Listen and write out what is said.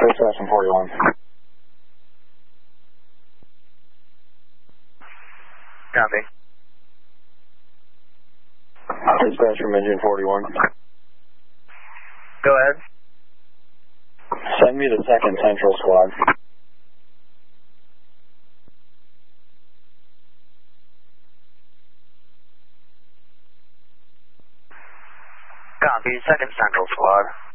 Session 41. Copy. Dispatch from Engine 41. Go ahead. Send me the 2nd Central Squad. Copy, 2nd Central Squad.